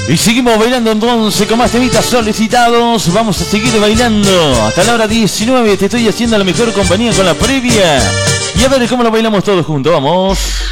Y seguimos bailando entonces con más temitas solicitados. Vamos a seguir bailando hasta la hora 19. Te estoy haciendo la mejor compañía con la previa. Y a ver cómo lo bailamos todos juntos. Vamos.